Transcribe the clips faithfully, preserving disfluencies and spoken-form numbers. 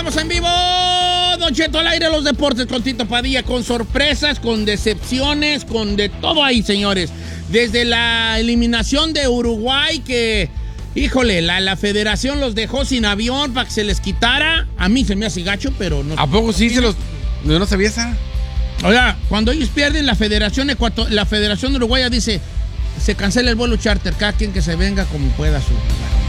Estamos en vivo, Don Cheto al aire, los deportes con Tito Padilla, con sorpresas, con decepciones, con de todo ahí, señores. Desde la eliminación de Uruguay, que, híjole, la, la federación los dejó sin avión para que se les quitara. A mí se me hace gacho, pero no. ¿A poco sí se los...? ¿No sabía esa? Oiga, cuando ellos pierden, la federación Ecuator, la federación uruguaya dice, se cancela el vuelo charter, cada quien que se venga como pueda su...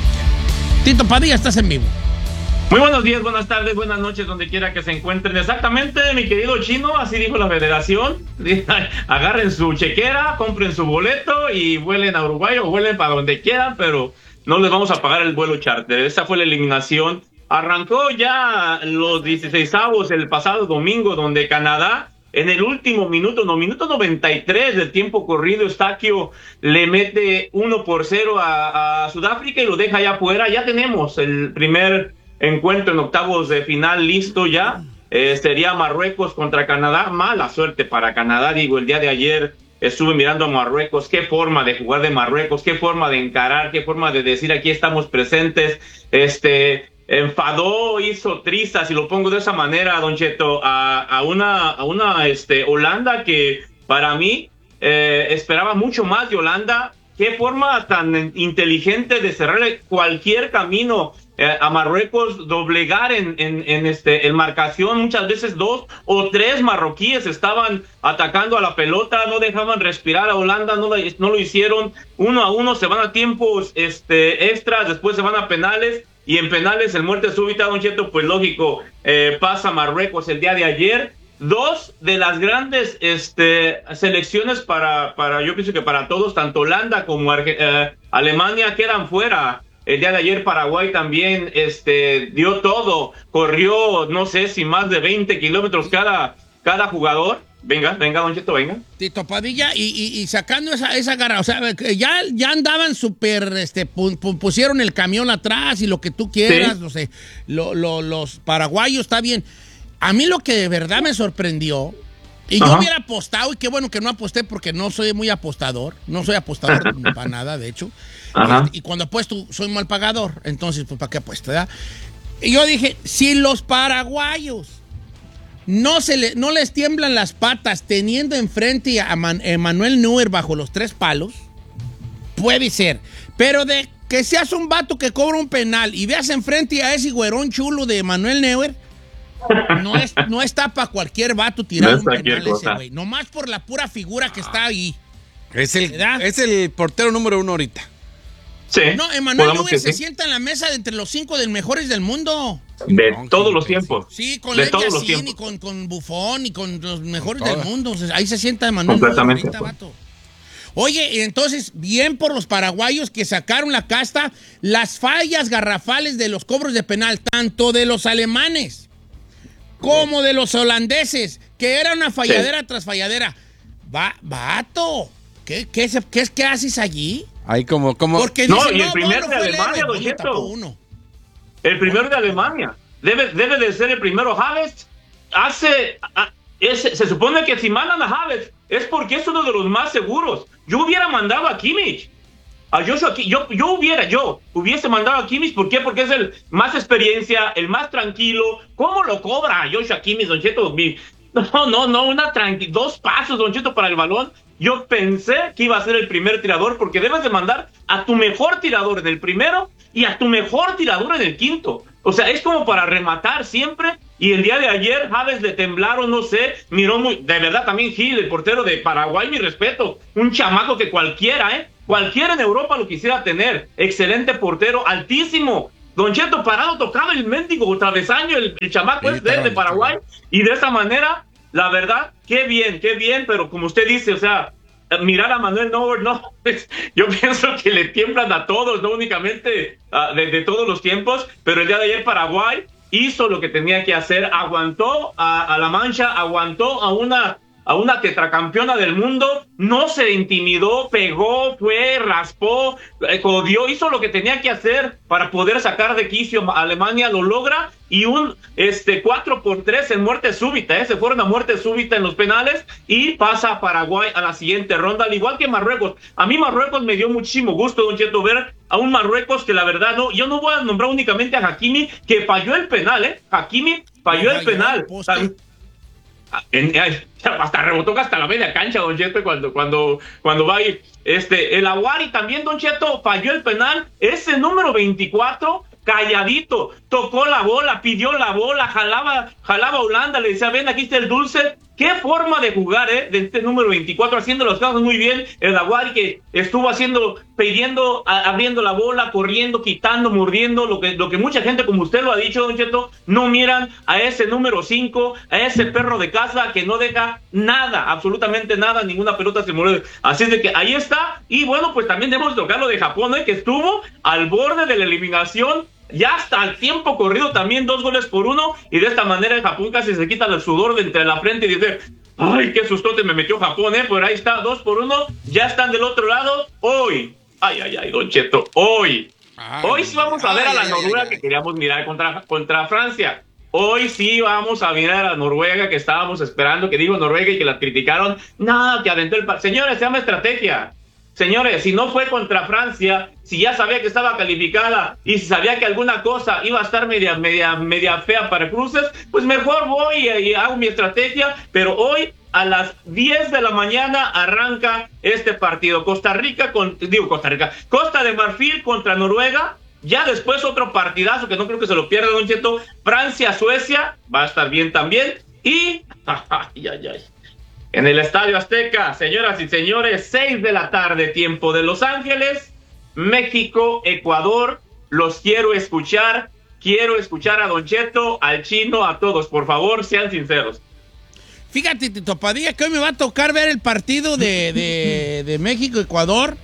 Tito Padilla, estás en vivo. Muy buenos días, buenas tardes, buenas noches, donde quiera que se encuentren. Exactamente, mi querido Chino, así dijo la federación. Agarren su chequera, compren su boleto y vuelen a Uruguay o vuelen para donde quieran, pero no les vamos a pagar el vuelo charter. Esa fue la eliminación. Arrancó ya los dieciseisavos el pasado domingo, donde Canadá, en el último minuto, no, minuto noventa y tres del tiempo corrido, Eustaquio le mete uno por cero a, a Sudáfrica y lo deja ya afuera. Ya tenemos el primer encuentro en octavos de final listo ya. Eh, sería Marruecos contra Canadá. Mala suerte para Canadá, digo, el día de ayer estuve mirando a Marruecos. Qué forma de jugar de Marruecos, qué forma de encarar, qué forma de decir aquí estamos presentes. Este... enfadó, hizo trizas, y lo pongo de esa manera, Don Cheto, a, a una, a una este, Holanda que para mí eh, esperaba mucho más de Holanda. Qué forma tan inteligente de cerrarle cualquier camino eh, a Marruecos, doblegar en, en, en, este, en marcación. Muchas veces dos o tres marroquíes estaban atacando a la pelota, no dejaban respirar a Holanda, no, no lo hicieron. Uno a uno se van a tiempos este, extras, después se van a penales. Y en penales, el muerte súbita, Don Cheto, pues lógico, eh, pasa Marruecos el día de ayer. Dos de las grandes este, selecciones para, para, yo pienso que para todos, tanto Holanda como Arge- eh, Alemania, quedan fuera. El día de ayer Paraguay también este, dio todo, corrió, no sé si más de veinte kilómetros cada, cada jugador. Venga, venga, Don Cheto, venga. Tito Padilla, y, y, y sacando esa, esa garra, o sea, ya, ya andaban súper, este, pu, pu, pusieron el camión atrás y lo que tú quieras, sí. No sé, lo, lo, los paraguayos, está bien. A mí lo que de verdad me sorprendió, y Ajá. yo hubiera apostado, y qué bueno que no aposté porque no soy muy apostador, no soy apostador para nada, de hecho, Ajá. y, y cuando apuesto soy mal pagador, entonces, pues, ¿para qué apuesto, verdad? Y yo dije, si los paraguayos No, se le, no les tiemblan las patas teniendo enfrente a Man, Manuel Neuer bajo los tres palos, puede ser. Pero de que seas un vato que cobra un penal y veas enfrente a ese güerón chulo de Manuel Neuer, no, es, no está para cualquier vato tirar no un penal ese güey. Nomás por la pura figura que está ahí. Es el, es el portero número uno ahorita. Sí, no, Emanuel Neuer se sí. sienta en la mesa de entre los cinco del mejores del mundo. De no, todos los tiempos. Sí, con de todos los Yacine, tiempos. y con, con Buffon y con los mejores con del mundo. O sea, ahí se sienta Emanuel Neuer ahorita, vato. Oye, entonces, bien por los paraguayos que sacaron la casta, las fallas garrafales de los cobros de penal, tanto de los alemanes como de los holandeses, que era una falladera sí. tras falladera. Va, vato, ¿qué, qué, qué, qué haces allí? Ahí como, como... Porque no, dice, y el no, primer bueno, de Alemania, Don Cheto. El primero de Alemania. Debe, debe de ser el primero. Havertz hace... A, es, se supone que si mandan a Havertz es porque es uno de los más seguros. Yo hubiera mandado a Kimmich. A Joshua Kimmich. Yo, yo hubiera, yo hubiese mandado a Kimmich. ¿Por qué? Porque es el más experiencia, el más tranquilo. ¿Cómo lo cobra Joshua Kimmich, Don Cheto? No, no, no, una tranqui- dos pasos, Don Cheto, para el balón. Yo pensé que iba a ser el primer tirador, porque debes de mandar a tu mejor tirador en el primero y a tu mejor tirador en el quinto. O sea, es como para rematar siempre. Y el día de ayer, Javes le temblaron, no sé, miró muy... De verdad, también Gil, el portero de Paraguay, mi respeto. Un chamaco que cualquiera, ¿eh? Cualquiera en Europa lo quisiera tener. Excelente portero, altísimo. Don Cheto, parado, tocado el mendigo travesaño, el, el chamaco es de, de Paraguay. Y de esa manera... La verdad, qué bien, qué bien, pero como usted dice, o sea, mirar a Manuel Neuer, no, pues, yo pienso que le tiemblan a todos, no únicamente uh, de, de todos los tiempos, pero el día de ayer Paraguay hizo lo que tenía que hacer, aguantó a, a la Mancha, aguantó a una a una tetracampeona del mundo, no se intimidó, pegó, fue, raspó, eh, jodió, hizo lo que tenía que hacer para poder sacar de quicio a Alemania, lo logra, y un este cuatro por tres en muerte súbita, ¿eh? Se fueron a muerte súbita en los penales y pasa a Paraguay a la siguiente ronda, al igual que Marruecos. A mí Marruecos me dio muchísimo gusto, Don Cheto, ver a un Marruecos que la verdad no, yo no voy a nombrar únicamente a Hakimi, que falló el penal, ¿eh? Hakimi falló el penal. En, en, hasta rebotó hasta la media cancha, Don Cheto, cuando, cuando, cuando va a ir. Este, el Aguari también, Don Cheto, falló el penal. Ese número veinticuatro, calladito, tocó la bola, pidió la bola, jalaba, jalaba a Holanda, le decía, ven, aquí está el dulce. Qué forma de jugar, ¿eh? De este número veinticuatro, haciendo las cosas muy bien. El Aguari que estuvo haciendo, pidiendo, a, abriendo la bola, corriendo, quitando, mordiendo, lo que, lo que mucha gente, como usted lo ha dicho, Don Cheto, no miran a ese número cinco, a ese perro de casa que no deja nada, absolutamente nada, ninguna pelota se mueve. Así es de que ahí está. Y bueno, pues también debemos tocar lo de Japón, ¿eh? Que estuvo al borde de la eliminación. Ya hasta el tiempo corrido también, dos goles por uno, y de esta manera el Japón casi se quita el sudor de entre la frente y dice, ay, qué sustote me metió Japón, eh, pero ahí está, dos por uno, ya están del otro lado, hoy, ay, ay, ay, Don Cheto, hoy, ay, hoy sí vamos a ver ay, a la ay, Noruega ay, que queríamos mirar contra, contra Francia, hoy sí vamos a mirar a la Noruega que estábamos esperando, que digo Noruega y que la criticaron, nada, que aventó el... Pa- Señores, se llama estrategia. Señores, si no fue contra Francia, si ya sabía que estaba calificada y si sabía que alguna cosa iba a estar media, media, media fea para cruces, pues mejor voy y, y hago mi estrategia. Pero hoy a las diez de la mañana arranca este partido. Costa Rica, con, digo Costa Rica, Costa de Marfil contra Noruega. Ya después otro partidazo que no creo que se lo pierda, Don Cheto. Francia-Suecia, va a estar bien también. Y... ay, ay, ay. En el Estadio Azteca, señoras y señores, seis de la tarde, tiempo de Los Ángeles, México, Ecuador, los quiero escuchar, quiero escuchar a Don Cheto, al Chino, a todos, por favor, sean sinceros. Fíjate, Tito Padilla, que hoy me va a tocar ver el partido de, de, de México-Ecuador.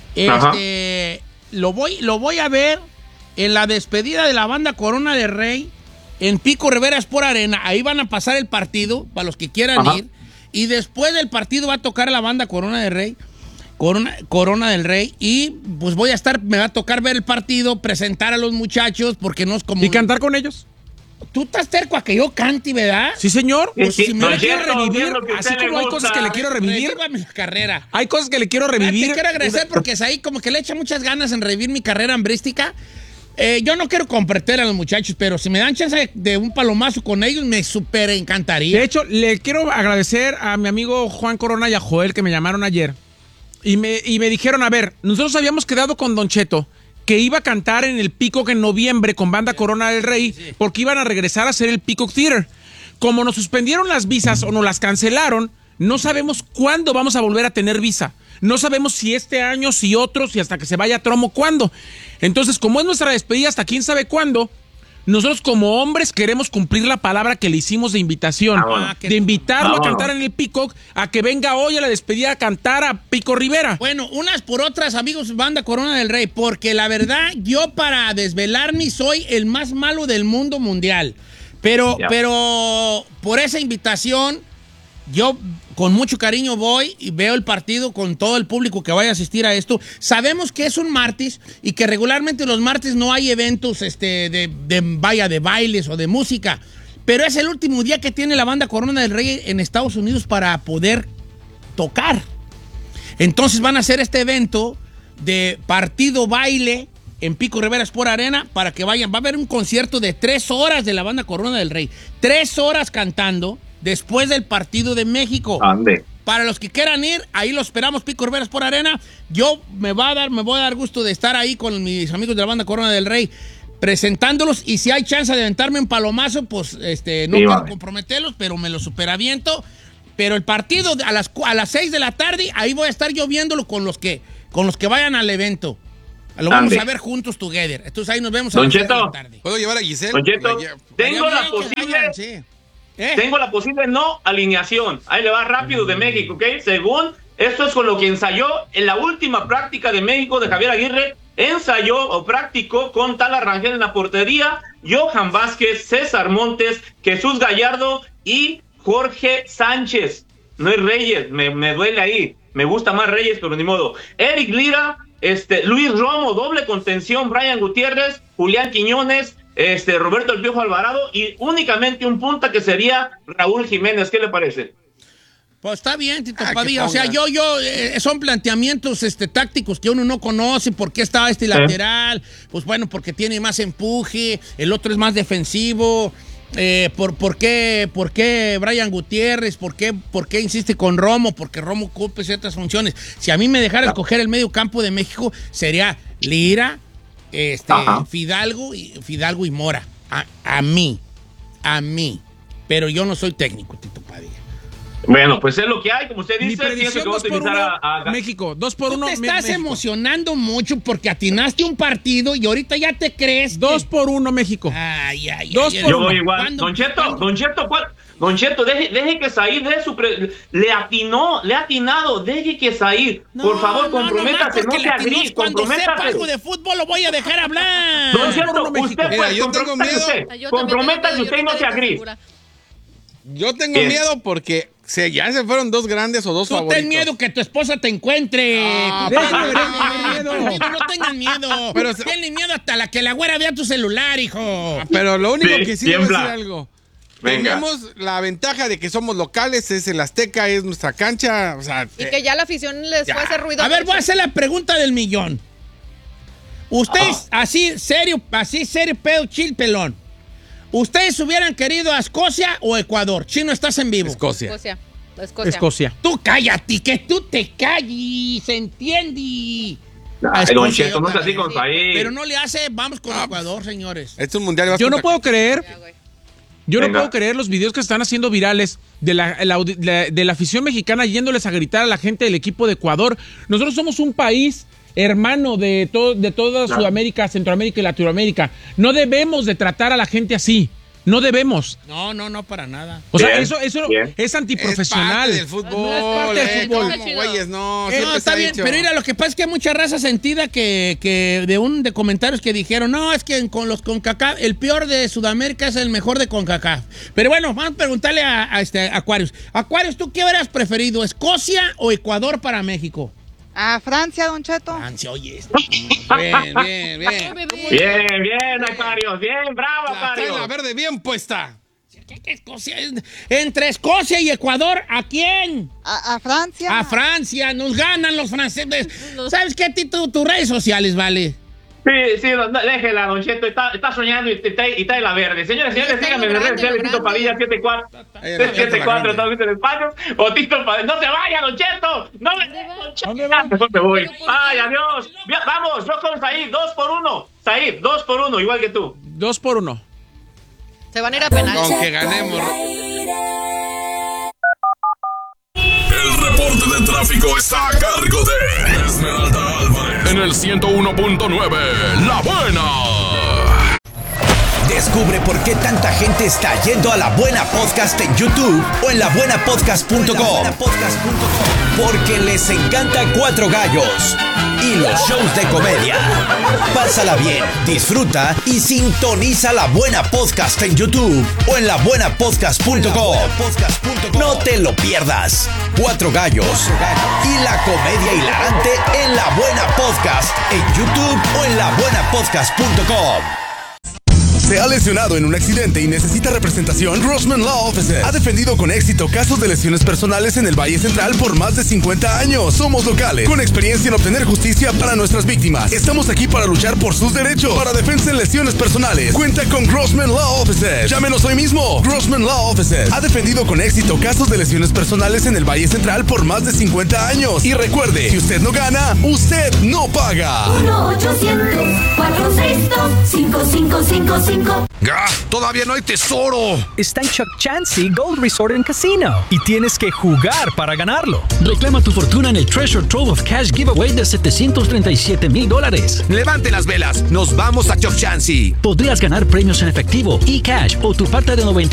Este, lo voy, lo voy a ver en la despedida de la banda Corona de Rey, en Pico Rivera Sport Arena, ahí van a pasar el partido, para los que quieran Ajá. ir. Y después del partido va a tocar la banda Corona del Rey, Corona, Corona del Rey, y pues voy a estar, me va a tocar ver el partido, presentar a los muchachos, porque no es como... ¿Y cantar con ellos? Tú estás terco a que yo cante, ¿verdad? Sí, señor. Pues sí, si me no lo quiero cierto, revivir, que así como hay cosas que le quiero revivir. Revívame la carrera. Hay cosas que le quiero revivir. Te quiero agradecer porque es ahí como que le echa muchas ganas en revivir mi carrera hambrística. Eh, yo no quiero competir a los muchachos, pero si me dan chance de, de un palomazo con ellos, me súper encantaría. De hecho, le quiero agradecer a mi amigo Juan Corona y a Joel que me llamaron ayer y me, y me dijeron, a ver, nosotros habíamos quedado con Don Cheto que iba a cantar en el Peacock en noviembre con banda Corona del Rey, sí, sí. porque iban a regresar a hacer el Peacock Theater. Como nos suspendieron las visas o nos las cancelaron, no sabemos cuándo vamos a volver a tener visa. No sabemos si este año, si otro, si hasta que se vaya a Tromo, ¿cuándo? Entonces, como es nuestra despedida hasta quién sabe cuándo, nosotros como hombres queremos cumplir la palabra que le hicimos de invitación. Ah, bueno. De invitarlo ah, bueno. a cantar en el Peacock, a que venga hoy a la despedida a cantar a Pico Rivera. Bueno, unas por otras, amigos, banda Corona del Rey, porque la verdad, yo para desvelarme soy el más malo del mundo mundial. Pero, yeah. pero por esa invitación, yo... con mucho cariño voy y veo el partido con todo el público que vaya a asistir a esto. Sabemos que es un martes y que regularmente los martes no hay eventos este, de, de, vaya, de bailes o de música. Pero es el último día que tiene la banda Corona del Rey en Estados Unidos para poder tocar. Entonces van a hacer este evento de partido baile en Pico Rivera Sport Arena para que vayan. Va a haber un concierto de tres horas de la banda Corona del Rey. Tres horas cantando. Después del partido de México. Ande. Para los que quieran ir, ahí lo esperamos, Pico Rivera Sport Arena. Yo me va a dar, me voy a dar gusto de estar ahí con mis amigos de la banda Corona del Rey, presentándolos. Y si hay chance de aventarme un palomazo, pues este, no sí, quiero vale. comprometerlos, pero me lo superaviento. Pero el partido a las, a las seis de la tarde, ahí voy a estar yo viéndolo con los que, con los que vayan al evento. Lo vamos Ande. a ver juntos together. Entonces ahí nos vemos a Don las Cheto, seis de la tarde. ¿Puedo llevar a Giselle? Don Cheto, la... tengo la posible... Vayan, sí. ¿Eh? Tengo la posible no alineación. Ahí le va rápido de México, ¿ok? Según, esto es con lo que ensayó en la última práctica de México de Javier Aguirre. Ensayó o practicó con Tala Rangel en la portería, Johan Vázquez, César Montes, Jesús Gallardo y Jorge Sánchez. no es Reyes, me, me duele ahí. Me gusta más Reyes, pero ni modo. Eric Lira, este, Luis Romo, doble contención, Brian Gutiérrez, Julián Quiñones, este, Roberto El Piojo Alvarado y únicamente un punta que sería Raúl Jiménez. ¿Qué le parece? Pues está bien, Tito ah, Padilla. O sea, yo, yo, eh, son planteamientos este, tácticos que uno no conoce. ¿Por qué estaba este lateral? Pues bueno, porque tiene más empuje, el otro es más defensivo. Eh, por, por, qué, ¿Por qué Brian Gutiérrez? ¿Por qué, ¿Por qué insiste con Romo? Porque Romo cumple ciertas funciones. Si a mí me dejara escoger el medio campo de México, sería Lira, este, Fidalgo, y, Fidalgo y Mora. A, a mí, a mí. Pero yo no soy técnico, Tito Padilla. Bueno, pues es lo que hay, como usted dice. Mi predicción, dos por uno, a, a... México, dos por uno. Tú te estás México. emocionando mucho porque atinaste un partido y ahorita ya te crees. Dos que... por uno, México. Ay, ay, dos ay. por Yo uno. voy igual. Don Cheto, Don Cheto, ¿cuál? Don Cheto, deje, deje que Said de su pre... le atinó, le ha atinado, deje que Said, no, por favor, comprométase, no, no, no sea gris, comprométase. Cuando sepa algo de fútbol lo voy a dejar hablar. Don Cheto, usted Mira, pues, yo tengo miedo. Usted, comprométase usted y no sea gris. Yo tengo Bien. miedo porque se, ya se fueron dos grandes o dos Tú favoritos. ten miedo que tu esposa te encuentre. Ah, no, no, miedo. no tengan miedo. Pero se... Tienen miedo hasta la que la güera vea tu celular, hijo. Pero lo único sí, que sí debo decir algo. Venga. Tenemos la ventaja de que somos locales, es el Azteca, es nuestra cancha. O sea, y que ya la afición les ya. fue a hacer ruido. A ver, voy a hacer la pregunta del millón. Ustedes, ah. así, serio, así, serio, pedo, chill, pelón. ¿Ustedes hubieran querido a Escocia o Ecuador? Chino, estás en vivo. Escocia. Escocia. Escocia. Escocia. Tú cállate, que tú te calles, ¿entiendes? Ay, Don Cheto, no es así con Said. Pero no le hace, vamos con ah, Ecuador, señores. Este es un mundial. Yo no puedo creer, yo Venga. no puedo creer los videos que están haciendo virales de la, la, la, de la afición mexicana yéndoles a gritar a la gente del equipo de Ecuador. Nosotros somos un país hermano de, to, de toda claro. Sudamérica, Centroamérica y Latinoamérica. No debemos de tratar a la gente así. No debemos. No, no, no, para nada. O bien, sea, eso, eso bien. es antiprofesional. Es parte del fútbol. No es parte del eh, fútbol. Como güeyes, no, eh, no, está bien, dicho. Pero mira, lo que pasa es que hay mucha raza sentida que, que de un de comentarios que dijeron, no, es que con los CONCACAF, el peor de Sudamérica es el mejor de CONCACAF. Pero bueno, vamos a preguntarle a, a este Aquarius. Aquarius, ¿tú qué hubieras preferido, Escocia o Ecuador para México? A Francia, Don Cheto. Francia, oye. Bien, bien, bien. Bien, bien, Aquarius, bien, bravo, Aquarius. La verde bien puesta. ¿Qué, qué Escocia? Entre Escocia y Ecuador, ¿a quién? A, a Francia. A Francia, nos ganan los franceses. ¿Sabes qué, Tito? Tus redes sociales, vale. Sí, sí, no, déjela, Don Cheto, está, está soñando y trae, y trae la verde. Señores, señores, síganme en las redes sociales, Tito Padilla setenta y cuatro, setenta y cuatro, estamos en el espacio, o Tito Padilla, no se vaya, Don Cheto, no me Don Cheto, mejor me voy. Ay, adiós, vamos, yo con Said, dos por uno, Said, dos por uno, igual que tú. Dos por uno. Se van a ir a penal. Aunque ganemos. El reporte de tráfico está a cargo de Esmeralda Álvarez en el ciento uno punto nueve, La Buena. Descubre por qué tanta gente está yendo a La Buena Podcast en YouTube o en la buena podcast punto com. Porque les encanta Cuatro Gallos y los shows de comedia. Pásala bien, disfruta y sintoniza La Buena Podcast en YouTube o en la buena podcast punto com. No te lo pierdas. Cuatro Gallos y la comedia hilarante en La Buena Podcast en YouTube o en la buena podcast punto com. ¿Se ha lesionado en un accidente y necesita representación? Grossman Law Offices ha defendido con éxito casos de lesiones personales en el Valle Central por más de cincuenta años. Somos locales, con experiencia en obtener justicia para nuestras víctimas. Estamos aquí para luchar por sus derechos. Para defensa en lesiones personales, cuenta con Grossman Law Offices. Llámenos hoy mismo. Grossman Law Offices ha defendido con éxito casos de lesiones personales en el Valle Central por más de cincuenta años. Y recuerde, si usted no gana, usted no paga. uno ochocientos, cuatrocientos sesenta y dos, cinco cinco cinco cinco. ¡Ah! ¡Todavía no hay tesoro! Está en Chuck Chansey Gold Resort and Casino y tienes que jugar para ganarlo. Reclama tu fortuna en el Treasure Trove of Cash Giveaway de setecientos treinta y siete mil dólares. ¡Levante las velas! ¡Nos vamos a Chuck Chansey! Podrías ganar premios en efectivo y cash o tu parte de noventa